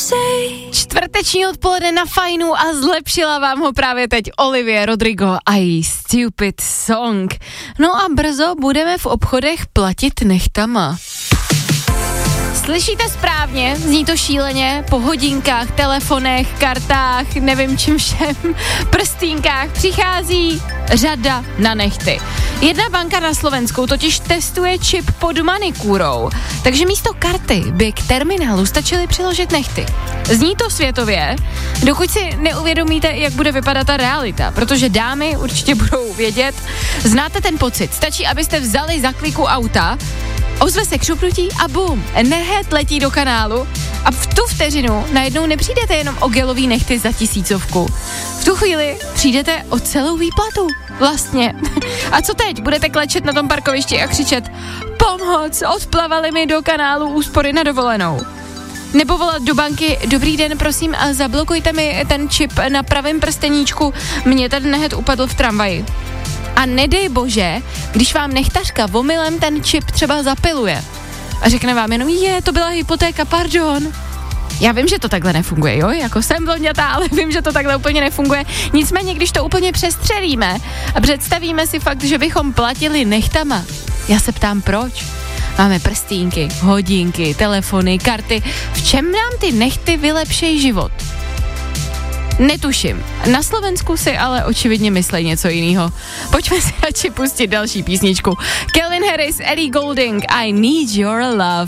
Čtvrteční odpoledne na Fajnu a zlepšila vám ho právě teď Olivia Rodrigo a její Stupid Song. No a brzo budeme v obchodech platit nechtama. Slyšíte správně, zní to šíleně, po hodinkách, telefonech, kartách, nevím čím všem, prstínkách přichází řada na nechty. Jedna banka na Slovensku totiž testuje čip pod manikúrou, takže místo karty by k terminálu stačily přiložit nechty. Zní to světově, dokud si neuvědomíte, jak bude vypadat ta realita, protože dámy určitě budou vědět, znáte ten pocit, stačí, abyste vzali za kliku auta, ozve se křupnutí a bum, nehet letí do kanálu a v tu vteřinu najednou nepřijdete jenom o gelový nechty za 1000. V tu chvíli přijdete o celou výplatu. Vlastně. A co teď? Budete klečet na tom parkovišti a křičet pomoc, odplavali mi do kanálu úspory na dovolenou. Nebo volat do banky, dobrý den, prosím, a zablokujte mi ten čip na pravém prsteníčku, mně ten nehet upadl v tramvaji. A nedej bože, když vám nechtařka omylem ten čip třeba zapiluje a řekne vám jenom, to byla hypotéka, pardon. Já vím, že to takhle nefunguje, jo, jako jsem blondětá, ale vím, že to takhle úplně nefunguje. Nicméně, když to úplně přestřelíme a představíme si fakt, že bychom platili nechtama, já se ptám proč. Máme prstínky, hodinky, telefony, karty. V čem nám ty nechty vylepšejí život? Netuším. Na Slovensku si ale očividně myslí něco jiného. Pojďme si radši pustit další písničku. Calvin Harris, Ellie Goulding, I Need Your Love.